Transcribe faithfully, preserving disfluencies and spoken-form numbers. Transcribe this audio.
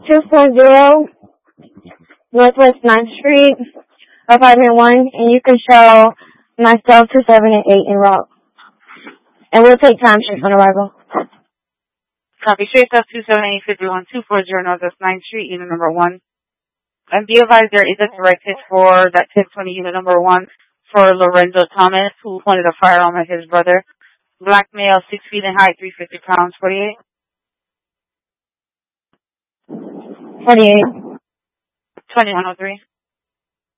two forty Northwest ninth Street, apartment one, and you can show myself two seven and eight in Rock. And we'll take time sheets on arrival. Copy. Straight up two seven eight five one two four zero Northwest ninth Street, unit number one. And be advised there is a direct hit for that ten twenty unit number one for Lorenzo Thomas, who pointed a firearm at his brother. Black male, six feet in height, three hundred fifty pounds, forty-eight. forty-eight. twenty-one oh three.